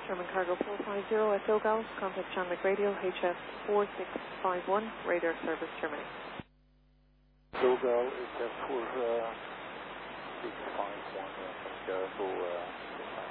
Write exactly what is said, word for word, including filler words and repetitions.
German Cargo four five zero at Dogal, contact Chandler Radio, H F four six five one, radar service terminated. Dogal, H F four six five one, uh, cargo, uh,